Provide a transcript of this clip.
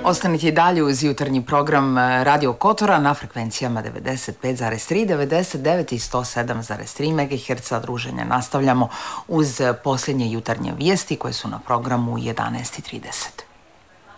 Ostanite i dalje uz jutarnji program Radio Kotora na frekvencijama 95,3, 99 i 107,3 MHz. Druženja nastavljamo uz posljednje jutarnje vijesti koje su na programu 11:30.